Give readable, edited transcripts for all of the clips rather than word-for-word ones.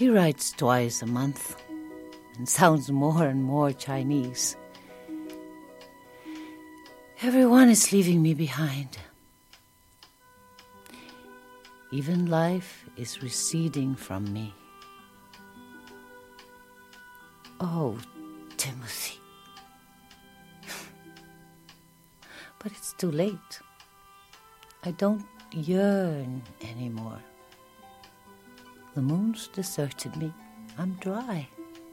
He writes twice a month and sounds more and more Chinese. Everyone is leaving me behind. Even life is receding from me. Oh, Timothy. But it's too late. I don't yearn anymore. The moon's deserted me. I'm dry.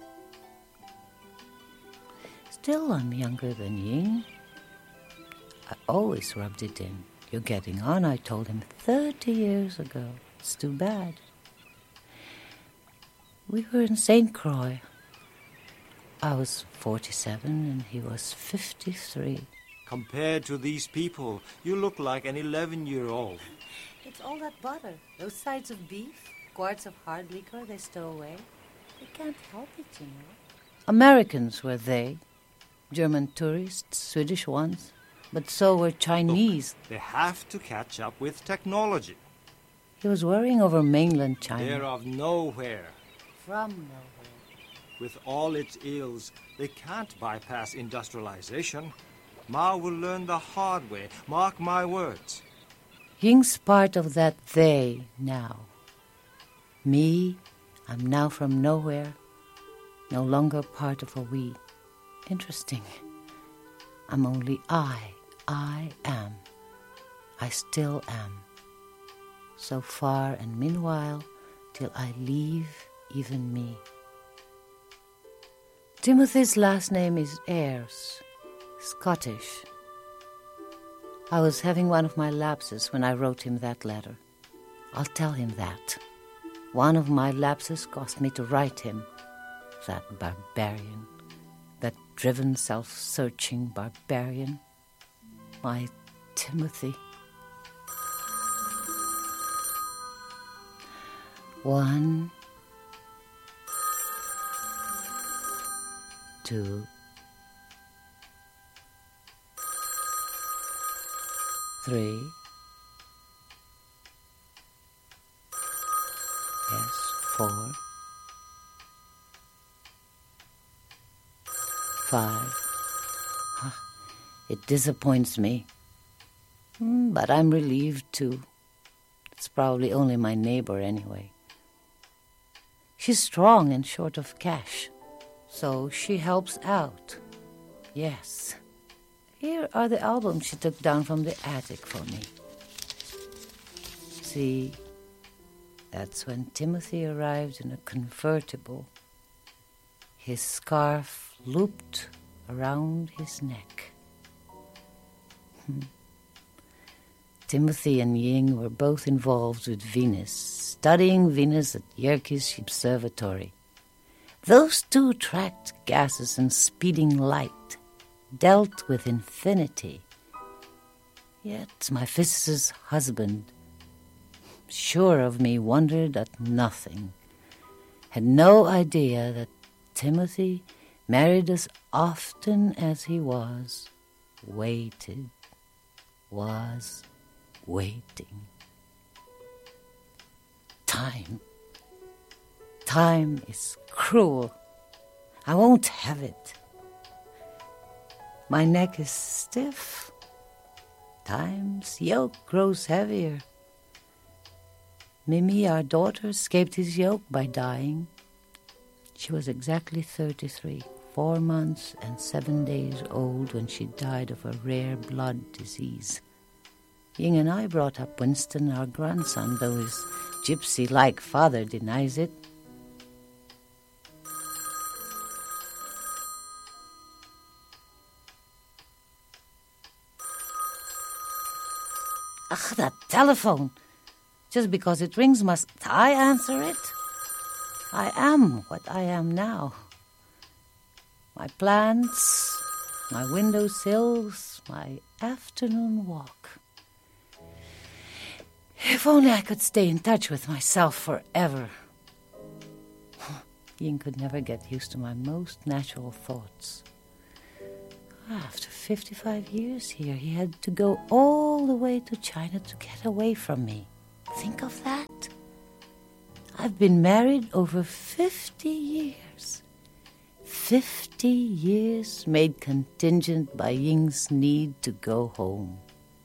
Still, I'm younger than Ying. I always rubbed it in. You're getting on, I told him 30 years ago. It's too bad. We were in St. Croix. I was 47 and he was 53. Compared to these people, you look like an 11-year-old. It's all that butter, those sides of beef, quarts of hard liquor they stow away. They can't help it, you know. Americans were they. German tourists, Swedish ones. But so were Chinese. Look, they have to catch up with technology. He was worrying over mainland China. They're of nowhere. From nowhere. With all its ills, they can't bypass industrialization. Mao will learn the hard way. Mark my words. Ying's part of that they now. Me, I'm now from nowhere. No longer part of a we. Interesting. I'm only I am. I still am. So far and meanwhile, till I leave even me. Timothy's last name is Ayres, Scottish. I was having one of my lapses when I wrote him that letter. I'll tell him that. One of my lapses caused me to write him. That barbarian. That driven, self-searching barbarian. My Timothy. 1, 2, 3. Yes, 4, 5. It disappoints me. But I'm relieved too. It's probably only my neighbor anyway. She's strong and short of cash, so she helps out. Yes. Here are the albums she took down from the attic for me. See, that's when Timothy arrived in a convertible, his scarf looped around his neck. Timothy and Ying were both involved with Venus, studying Venus at Yerkes Observatory. Those two tracked gases and speeding light, dealt with infinity. Yet my physicist's husband, sure of me, wondered at nothing, had no idea that Timothy, married as often as he was waiting. Time is cruel. I won't have it. My neck is stiff. Time's yoke grows heavier. Mimi, our daughter, escaped his yoke by dying. She was exactly 33, 4 months and 7 days old when she died of a rare blood disease. Ying and I brought up Winston, our grandson, though his gypsy-like father denies it. Ugh, that telephone! Just because it rings, must I answer it? I am what I am now. My plants, my windowsills, my afternoon walk. If only I could stay in touch with myself forever. Ying could never get used to my most natural thoughts. After 55 years here, he had to go all the way to China to get away from me. Think of that. I've been married over 50 years. 50 years made contingent by Ying's need to go home.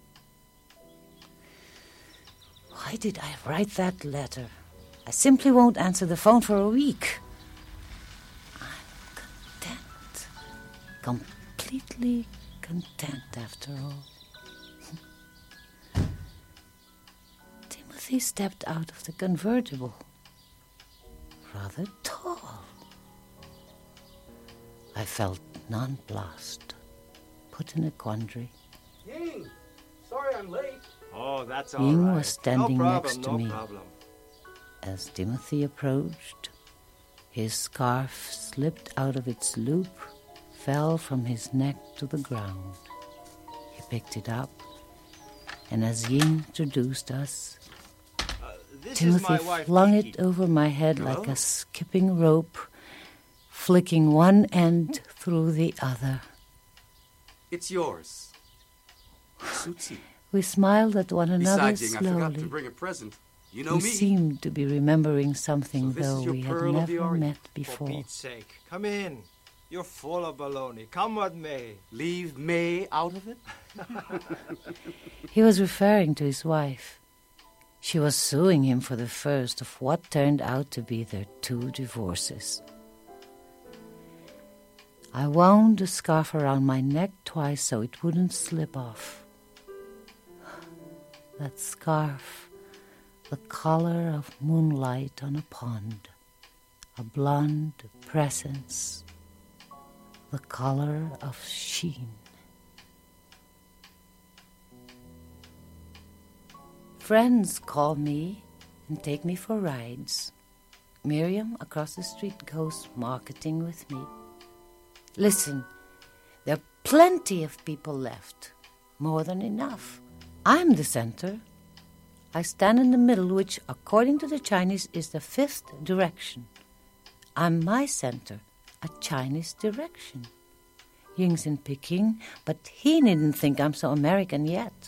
Why did I write that letter? I simply won't answer the phone for a week. I'm content. Completely content, after all. Timothy stepped out of the convertible. Rather tall. I felt nonplussed, put in a quandary. Ying, sorry I'm late. Oh, that's all Ying right. was standing no problem, next to no me. problem. As Timothy approached, his scarf slipped out of its loop, fell from his neck to the ground. He picked it up, and as Ying introduced us, This Timothy is my wife, flung Kiki. it over my head Hello? like a skipping rope, flicking one end through the other. It's yours. Suits you. We smiled at one another Besides, Ying, I forgot to slowly. bring a present. You know We me. seemed to be remembering something, So this is though your we had pearl of the never Orient. met For before. Pete's sake, come in. You're full of baloney. Come what may. Leave May out of it? He was referring to his wife. She was suing him for the first of what turned out to be their 2 divorces. I wound the scarf around my neck twice so it wouldn't slip off. That scarf, the color of moonlight on a pond, a blonde presence, the color of sheen. Friends call me and take me for rides. Miriam across the street goes marketing with me. Listen, there are plenty of people left. More than enough. I'm the center. I stand in the middle, which, according to the Chinese, is the 5th direction. I'm my center, a Chinese direction. Ying's in Peking, but he needn't think I'm so American yet.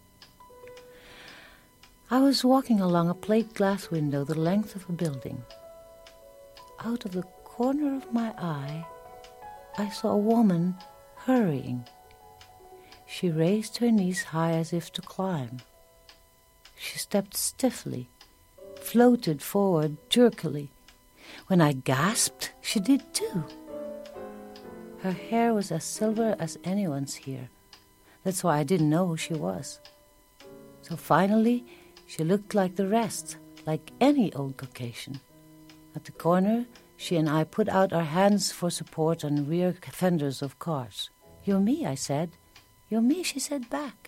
I was walking along a plate glass window the length of a building. Out of the corner of my eye, I saw a woman hurrying. She raised her knees high as if to climb. She stepped stiffly, floated forward jerkily. When I gasped, she did too. Her hair was as silver as anyone's here. That's why I didn't know who she was. So finally, she looked like the rest, like any old Caucasian. At the corner, she and I put out our hands for support on rear fenders of cars. "You're me," I said. "You're me," she said back.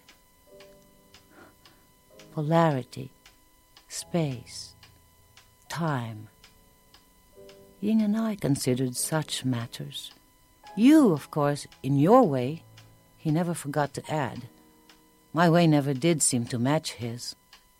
Polarity, space, time. Ying and I considered such matters. You, of course, in your way, he never forgot to add. My way never did seem to match his.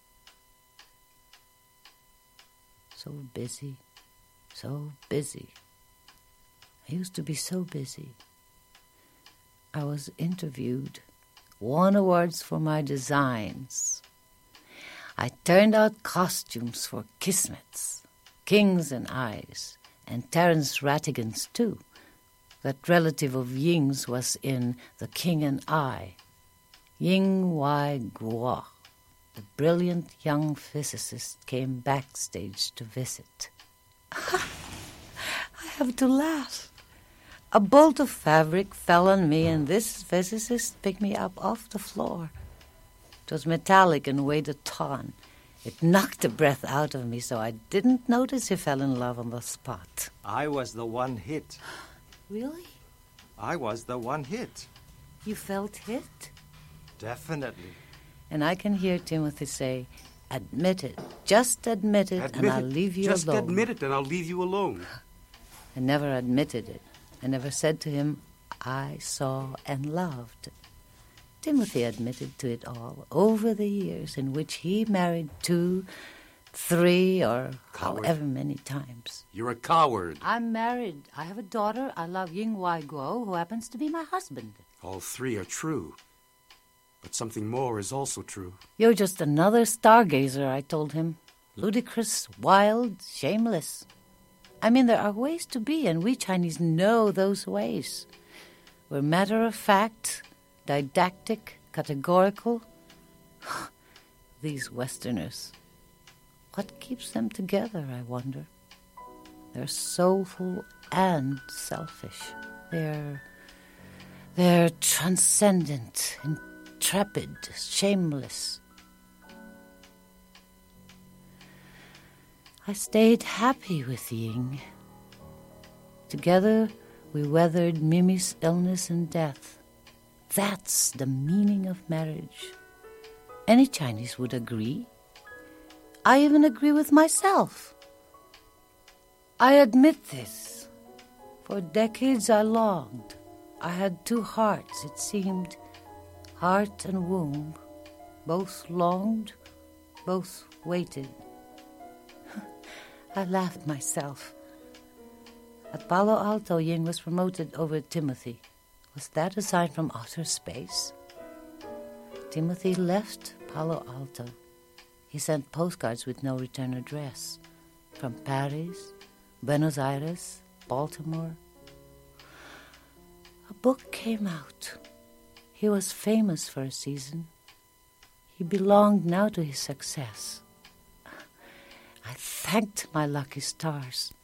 So busy, so busy. I used to be so busy. I was interviewed, won awards for my designs. I turned out costumes for Kismets, Kings and Eyes, and Terence Rattigan's too. That relative of Ying's was in The King and I. Ying Wai Guo, the brilliant young physicist, came backstage to visit. I have to laugh. A bolt of fabric fell on me, and this physicist picked me up off the floor. It was metallic and weighed a ton. It knocked the breath out of me, so I didn't notice he fell in love on the spot. I was the one hit. Really? I was the one hit. You felt hit? Definitely. And I can hear Timothy say, "Admit it. Just admit it, and I'll leave you Just alone." admit it and I'll leave you alone. I never admitted it. I never said to him, "I saw and loved." Timothy admitted to it all over the years in which he married 2, 3, or Coward. however many times. You're a coward. I'm married. I have a daughter. I love Ying Wai Guo, who happens to be my husband. All 3 are true. But something more is also true. You're just another stargazer, I told him. ludicrous, wild, shameless. I mean, there are ways to be, and we Chinese know those ways. We're matter-of-fact, didactic, categorical. These Westerners. What keeps them together, I wonder? They're soulful and selfish. They're transcendent, intrepid, shameless. I stayed happy with Ying. Together, we weathered Mimi's illness and death. That's the meaning of marriage. Any Chinese would agree. I even agree with myself. I admit this. For decades I longed. I had two hearts, it seemed. Heart and womb. Both longed, both waited. I laughed myself. At Palo Alto, Ying was promoted over Timothy. Was that a sign from outer space? Timothy left Palo Alto. He sent postcards with no return address. From Paris, Buenos Aires, Baltimore. A book came out. He was famous for a season. He belonged now to his success. I thanked my lucky stars.